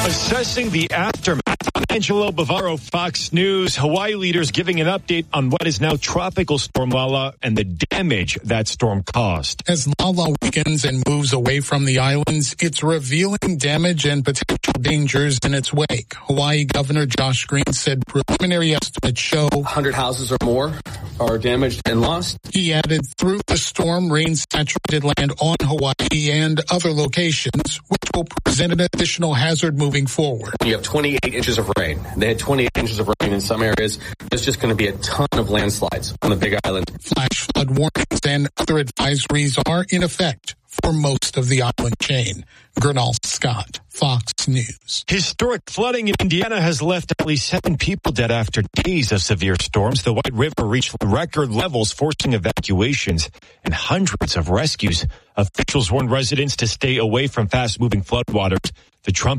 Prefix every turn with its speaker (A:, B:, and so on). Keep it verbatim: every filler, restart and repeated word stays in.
A: Assessing the aftermath. Angelo Bavaro, Fox News. Hawaii leaders giving an update on what is now Tropical Storm Lala and the damage that storm caused.
B: As Lala weakens and moves away from the islands, it's revealing damage and potential dangers in its wake. Hawaii Governor Josh Green said preliminary estimates show
C: one hundred houses or more are damaged and lost.
B: He added, through the storm, rain saturated land on Hawaii and other locations, which will present an additional hazard moving forward.
C: You have twenty-eight inches of rain. They had twenty-eight inches of rain in some areas. There's just going to be a ton of landslides on the Big Island.
B: Flash flood warnings and other advisories are in effect for most of the island chain. Gernal Scott, Fox News.
A: Historic flooding in Indiana has left at least seven people dead after days of severe storms. The White River reached record levels, forcing evacuations and hundreds of rescues. Officials warned residents to stay away from fast-moving floodwaters. The Trump